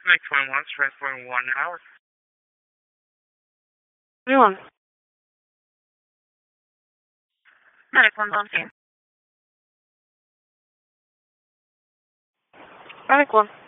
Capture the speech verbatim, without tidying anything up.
Make twenty-one, transporting one hour. twenty-one. Medic one's on scene. Medic one.